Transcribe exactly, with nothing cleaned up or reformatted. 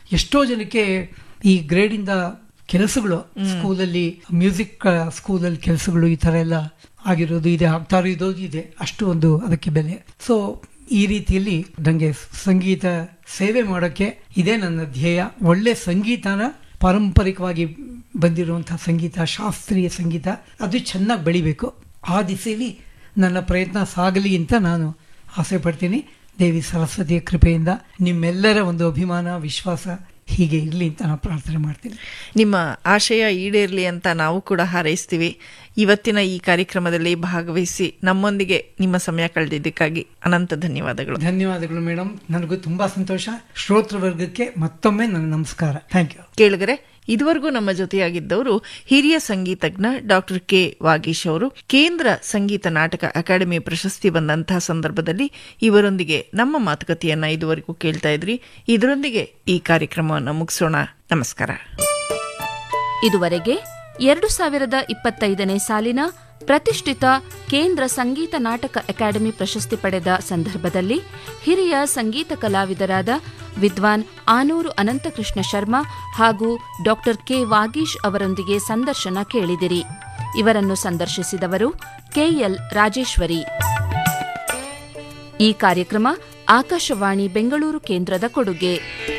ಎಷ್ಟೋ ಜನಕ್ಕೆ ಈ ಗ್ರೇಡಿಂದ ಕೆಲಸಗಳು ಸ್ಕೂಲಲ್ಲಿ ಮ್ಯೂಸಿಕ್ ಸ್ಕೂಲಲ್ಲಿ ಕೆಲಸಗಳು ಈ ಥರ ಎಲ್ಲ ಆಗಿರೋದು ಇದೆ, ಆಗ್ತಾ ಇರೋದು ಇದೆ. ಅಷ್ಟು ಒಂದು ಅದಕ್ಕೆ ಬೆಲೆ. ಸೊ ಈ ರೀತಿಯಲ್ಲಿ ನನಗೆ ಸಂಗೀತ ಸೇವೆ ಮಾಡೋಕ್ಕೆ ಇದೇ ನನ್ನ ಧ್ಯೇಯ. ಒಳ್ಳೆ ಸಂಗೀತನ ಪಾರಂಪರಿಕವಾಗಿ ಬಂದಿರುವಂತಹ ಸಂಗೀತ, ಶಾಸ್ತ್ರೀಯ ಸಂಗೀತ ಅದು ಚೆನ್ನಾಗಿ ಬೆಳಿಬೇಕು. ಆ ದಿಸೆಯಲ್ಲಿ ನನ್ನ ಪ್ರಯತ್ನ ಸಾಗಲಿ ಅಂತ ನಾನು ಆಸೆ ಪಡ್ತೀನಿ. ದೇವಿ ಸರಸ್ವತಿಯ ಕೃಪೆಯಿಂದ ನಿಮ್ಮೆಲ್ಲರ ಒಂದು ಅಭಿಮಾನ, ವಿಶ್ವಾಸ ಹೀಗೆ ಇರಲಿ ಅಂತ ನಾನು ಪ್ರಾರ್ಥನೆ ಮಾಡ್ತೀನಿ. ನಿಮ್ಮ ಆಶಯ ಈಡೇರಲಿ ಅಂತ ನಾವು ಕೂಡ ಹಾರೈಸ್ತೀವಿ. ಇವತ್ತಿನ ಈ ಕಾರ್ಯಕ್ರಮದಲ್ಲಿ ಭಾಗವಹಿಸಿ ನಮ್ಮೊಂದಿಗೆ ನಿಮ್ಮ ಸಮಯ ಕಳೆದಿದ್ದಕ್ಕಾಗಿ ಅನಂತ ಧನ್ಯವಾದಗಳು. ಧನ್ಯವಾದಗಳು ಮೇಡಮ್, ನನಗೂ ತುಂಬಾ ಸಂತೋಷ. ಶ್ರೋತೃವರ್ಗಕ್ಕೆ ಮತ್ತೊಮ್ಮೆ ನನ್ನ ನಮಸ್ಕಾರ. Thank you. ಕೇಳಿದರೆ ಇದುವರೆಗೂ ನಮ್ಮ ಜೊತೆಯಾಗಿದ್ದವರು ಹಿರಿಯ ಸಂಗೀತಜ್ಞ ಡಾಕ್ಟರ್ ಕೆ ವಾಗೀಶ್ ಅವರು. ಕೇಂದ್ರ ಸಂಗೀತ ನಾಟಕ ಅಕಾಡೆಮಿ ಪ್ರಶಸ್ತಿ ಬಂದಂತಹ ಸಂದರ್ಭದಲ್ಲಿ ಇವರೊಂದಿಗೆ ನಮ್ಮ ಮಾತುಕತೆಯನ್ನ ಇದುವರೆಗೂ ಕೇಳ್ತಾ ಇದ್ರಿ. ಇದರೊಂದಿಗೆ ಈ ಕಾರ್ಯಕ್ರಮವನ್ನು ಮುಗಿಸೋಣ. ನಮಸ್ಕಾರ. ಇದುವರೆಗೆ ಎರಡು ಸಾವಿರದ ಇಪ್ಪತ್ತೈದನೇ ಸಾಲಿನ ಪ್ರತಿಷ್ಠಿತ ಕೇಂದ್ರ ಸಂಗೀತ ನಾಟಕ ಅಕಾಡೆಮಿ ಪ್ರಶಸ್ತಿ ಪಡೆದ ಸಂದರ್ಭದಲ್ಲಿ ಹಿರಿಯ ಸಂಗೀತ ಕಲಾವಿದರಾದ ವಿದ್ವಾನ್ ಆನೂರು ಅನಂತಕೃಷ್ಣ ಶರ್ಮಾ ಹಾಗೂ ಡಾಕ್ಟರ್ ಕೆ ವಾಗೀಶ್ ಅವರೊಂದಿಗೆ ಸಂದರ್ಶನ ಕೇಳಿದಿರಿ. ಇವರನ್ನು ಸಂದರ್ಶಿಸಿದವರು ಕೆಎಲ್ ರಾಜೇಶ್ವರಿ. ಈ ಕಾರ್ಯಕ್ರಮ ಆಕಾಶವಾಣಿ ಬೆಂಗಳೂರು ಕೇಂದ್ರದ ಕೊಡುಗೆ.